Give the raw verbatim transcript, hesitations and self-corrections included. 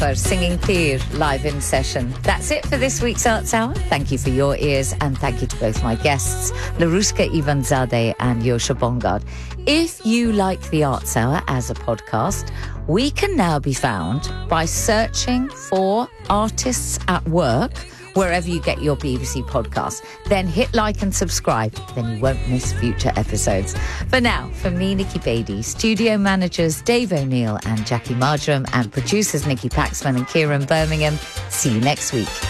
Thapar singing Peer live in session. That's it for this week's Arts Hour. Thank you for your ears, and thank you to both my guests, Laruska Ivanzadeh and Yosha Bongard. If you like the Arts Hour as a podcast, we can now be found by searching for Artists at Work wherever you get your B B C podcast. Then hit like and subscribe, then you won't miss future episodes. For now, from me, Nikki Beattie, studio managers Dave O'Neill and Jackie Marjoram, and producers Nikki Paxman and Kieran Birmingham, see you next week.